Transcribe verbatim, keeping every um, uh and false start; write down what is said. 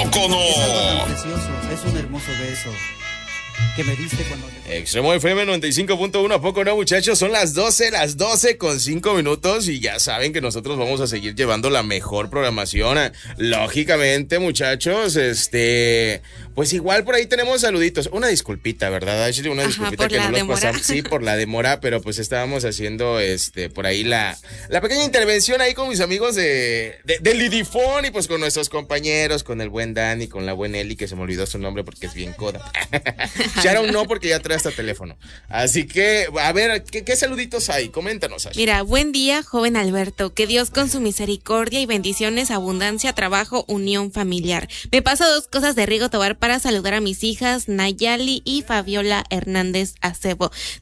poco no? Es algo tan precioso, es un hermoso beso que me diste cuando... Extremo F M noventa y cinco punto uno, ¿a poco no, muchachos? Son las doce, las doce con cinco minutos y ya saben que nosotros vamos a seguir llevando la mejor programación. Lógicamente, muchachos, este, pues igual por ahí tenemos saluditos. Una disculpita, ¿verdad, Ashley? Una Ajá, disculpita por que la no nos demora. pasamos. Sí, por la demora, pero pues estábamos haciendo, este, por ahí la, la pequeña intervención ahí con mis amigos de, de, de Lidifón y pues con nuestros compañeros, con el buen Dani, con la buena Eli, que se me olvidó su nombre porque es bien coda. Sharon no, porque ya trae hasta teléfono. Así que, a ver, ¿qué, qué saluditos hay? Coméntanos, Ashley. Mira, buen día, joven Alberto. Que Dios con su misericordia y bendiciones, abundancia, trabajo, unión familiar. Me paso dos cosas de Rigo Tobar para saludar a mis hijas Nayali y Fabiola Hernández Acebo.